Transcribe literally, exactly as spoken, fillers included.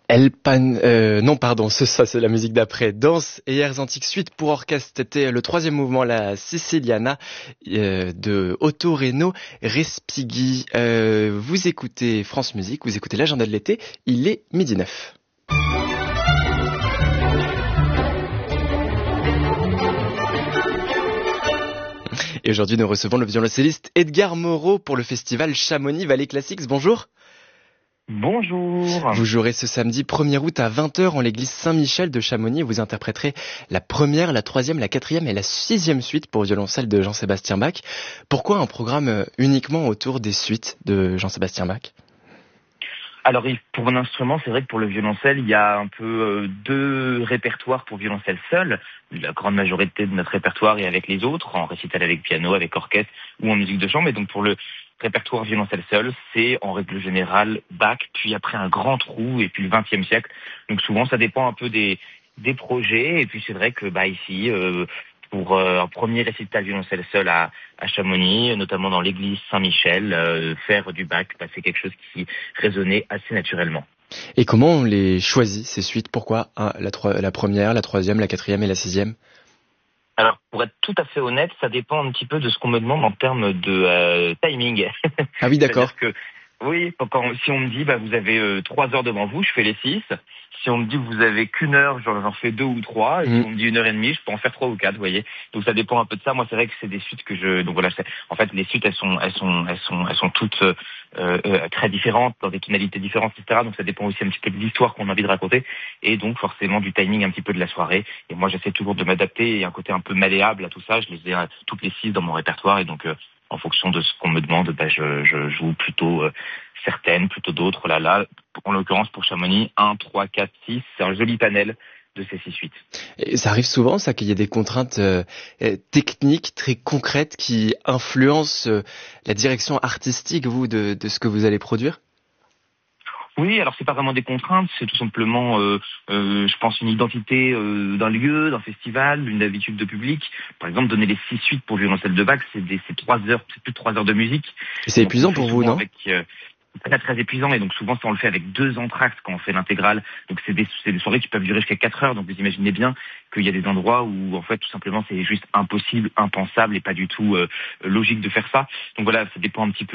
El Pan, euh, non pardon, ce, ça c'est la musique d'après. Danse et airs antiques suite pour orchestre. C'était le troisième mouvement, la Siciliana euh, de Otto Reno Respighi. Euh, vous écoutez France Musique, vous écoutez l'agenda de l'été. Il est midi neuf. Et aujourd'hui, nous recevons le violoncelliste Edgar Moreau pour le festival Chamonix Valley Classics. Bonjour. Bonjour. Vous jouerez ce samedi premier août à vingt heures en l'église Saint-Michel de Chamonix. Vous interpréterez la première, la troisième, la quatrième et la sixième suite pour violoncelle de Jean-Sébastien Bach. Pourquoi un programme uniquement autour des suites de Jean-Sébastien Bach ? Alors, pour un instrument, c'est vrai que pour le violoncelle, il y a un peu euh, deux répertoires pour violoncelle seul. La grande majorité de notre répertoire est avec les autres, en récital avec piano, avec orchestre ou en musique de chambre. Et donc, pour le répertoire violoncelle seul, c'est en règle générale Bach, puis après un grand trou, et puis le vingtième siècle. Donc, souvent, ça dépend un peu des, des projets. Et puis, c'est vrai que bah ici... Euh, pour euh, un premier récital violoncelle seul à, à Chamonix, notamment dans l'église Saint-Michel, euh, faire du Bach, bah, c'est quelque chose qui résonnait assez naturellement. Et comment on les choisit, ces suites ? Pourquoi hein, la, tro- la première, la troisième, la quatrième et la sixième ? Alors, pour être tout à fait honnête, ça dépend un petit peu de ce qu'on me demande en termes de euh, timing. Ah oui, d'accord. C'est-à-dire que, oui, quand, si on me dit, bah, vous avez euh, trois heures devant vous, je fais les six. Si on me dit que vous avez qu'une heure, j'en fais deux ou trois. Et mmh. si on me dit une heure et demie, je peux en faire trois ou quatre, vous voyez. Donc ça dépend un peu de ça. Moi, c'est vrai que c'est des suites que je, donc voilà, c'est... en fait, les suites, elles sont, elles sont, elles sont, elles sont toutes euh, euh, très différentes, dans des tonalités différentes, et cetera. Donc ça dépend aussi un petit peu de l'histoire qu'on a envie de raconter, et donc forcément du timing un petit peu de la soirée. Et moi, j'essaie toujours de m'adapter et un côté un peu malléable à tout ça. Je les ai euh, toutes les six dans mon répertoire, et donc euh, en fonction de ce qu'on me demande, bah, je, je joue plutôt euh, certaines, plutôt d'autres. Là, là, en l'occurrence pour Chamonix, un, trois, quatre, six, c'est un joli panel de ces six suites. Et ça arrive souvent, ça, qu'il y ait des contraintes euh, techniques très concrètes qui influencent euh, la direction artistique, vous, de, de ce que vous allez produire ? Oui, alors c'est pas vraiment des contraintes, c'est tout simplement, euh, euh, je pense, une identité euh, d'un lieu, d'un festival, une habitude de public. Par exemple, donner les six suites pour violoncelle de Bach, c'est des, c'est trois heures, c'est plus de trois heures de musique. Et c'est donc, épuisant pour vous, non ? avec, euh, Très très épuisant, et donc souvent ça on le fait avec deux entractes quand on fait l'intégrale. Donc c'est des, c'est des soirées qui peuvent durer jusqu'à quatre heures. Donc vous imaginez bien qu'il y a des endroits où en fait tout simplement c'est juste impossible, impensable et pas du tout euh, logique de faire ça. Donc voilà, ça dépend un petit peu